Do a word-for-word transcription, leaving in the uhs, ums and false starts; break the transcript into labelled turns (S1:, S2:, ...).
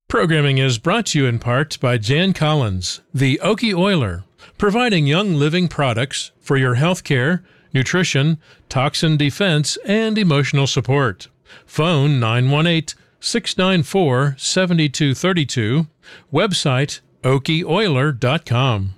S1: Programming is brought to you in part by Jan Collins, the Okie Oiler, providing young living products for your health care, nutrition, toxin defense, and emotional support. Phone nine one eight, six nine four, seven two three two. Website okie oiler dot com.